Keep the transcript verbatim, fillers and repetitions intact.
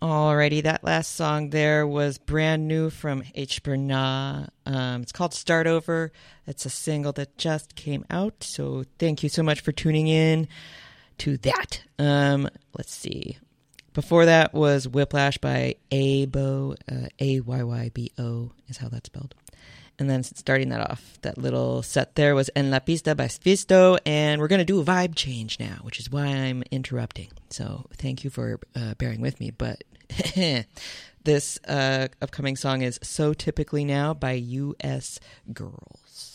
Alrighty, that last song there was brand new from H. Bernard. Um, it's called Start Over. It's a single that just came out, so thank you so much for tuning in to that. Um, let's see. Before that was Whiplash by Aybo, uh, A Y Y B O is how that's spelled. And then starting that off, that little set there was En La Pista by Sfisto, and we're going to do a vibe change now, which is why I'm interrupting. So thank you for uh, bearing with me, but this uh, upcoming song is So Typically Now by U S Girls.